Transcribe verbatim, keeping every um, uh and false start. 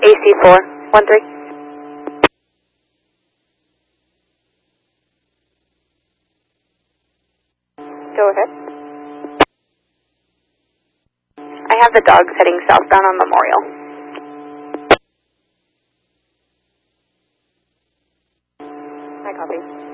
A C four one three. Go ahead. I have the dogs heading southbound on Memorial. I copy.